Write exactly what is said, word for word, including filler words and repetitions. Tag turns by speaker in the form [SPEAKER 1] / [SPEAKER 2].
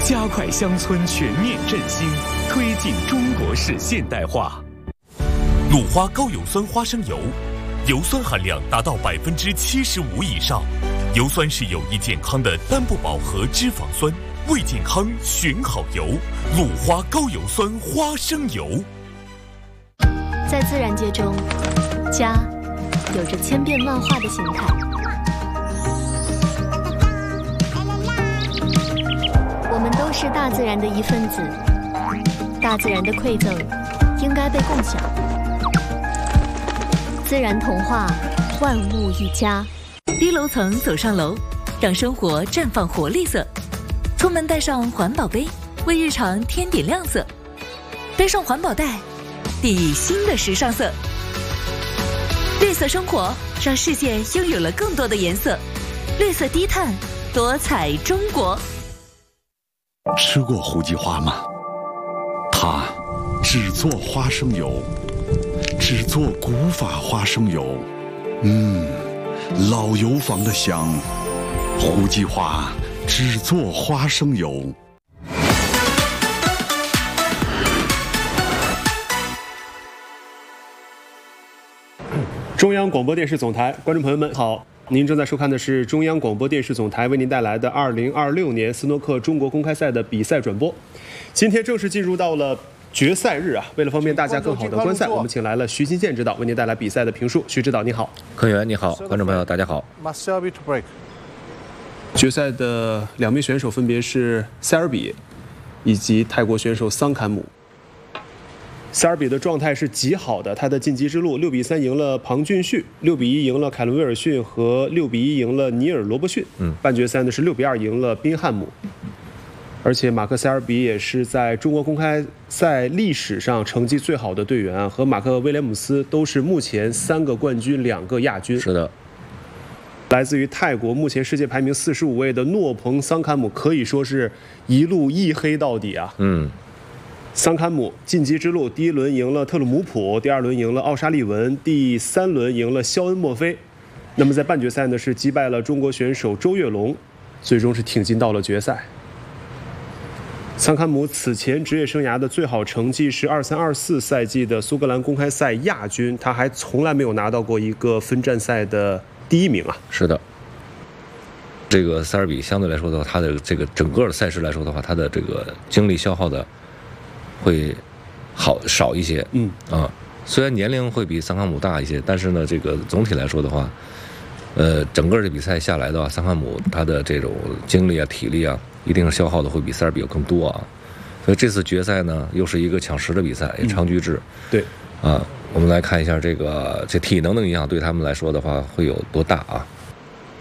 [SPEAKER 1] 加快乡村全面振兴，推进中国式现代化。鲁花高油酸花生油，油酸含量达到百分之七十五以上，油酸是有益健康的单不饱和脂肪酸，为健康选好油。鲁花高油酸花生油。
[SPEAKER 2] 在自然界中，家有着千变万化的形态。我们都是大自然的一份子，大自然的馈赠应该被共享。自然童话，万物一家。
[SPEAKER 3] 低楼层走上楼，让生活绽放活力色。出门带上环保杯，为日常添点亮色。背上环保袋，递新的时尚色。绿色生活，让世界拥有了更多的颜色。绿色低碳，多彩中国。
[SPEAKER 4] 吃过胡姬花吗？它只做花生油，只做古法花生油。嗯，老油坊的香。胡姬花只做花生油。
[SPEAKER 5] 中央广播电视总台，观众朋友们好，您正在收看的是中央广播电视总台为您带来的二零二六年斯诺克中国公开赛的比赛转播。今天正式进入到了决赛日啊！为了方便大家更好的观赛，我们请来了徐新建指导为您带来比赛的评述。徐指导你好。
[SPEAKER 6] 科员你好，观众朋友大家好。
[SPEAKER 5] 决赛的两名选手分别是塞尔比以及泰国选手桑坎姆。塞尔比的状态是极好的，他的晋级之路六比三赢了庞俊旭，六比一赢了凯伦威尔逊和六比一赢了尼尔罗伯逊。嗯，半决赛呢是六比二赢了宾汉姆。而且马克塞尔比也是在中国公开赛历史上成绩最好的队员，和马克威廉姆斯都是目前三个冠军两个亚军。
[SPEAKER 6] 是的。
[SPEAKER 5] 来自于泰国，目前世界排名四十五位的诺彭桑坎姆可以说是一路一黑到底啊。嗯。桑坎姆晋级之路，第一轮赢了特鲁姆普，第二轮赢了奥沙利文，第三轮赢了肖恩墨菲。那么在半决赛呢，是击败了中国选手周跃龙，最终是挺进到了决赛。桑坎姆此前职业生涯的最好成绩是二三二四赛季的苏格兰公开赛亚军，他还从来没有拿到过一个分站赛的第一名啊。
[SPEAKER 6] 是的。这个塞尔比相对来说的话，他的这个整个的赛事来说的话，他的这个精力消耗的会好少一些，嗯啊，虽然年龄会比桑坎姆大一些，但是呢，这个总体来说的话，呃，整个这比赛下来的话，桑坎姆他的这种精力啊、体力啊，一定是消耗的会比塞尔比要更多啊。所以这次决赛呢，又是一个抢十的比赛，也长局制。
[SPEAKER 5] 嗯、对，
[SPEAKER 6] 啊，我们来看一下这个这体能的影响对他们来说的话会有多大啊？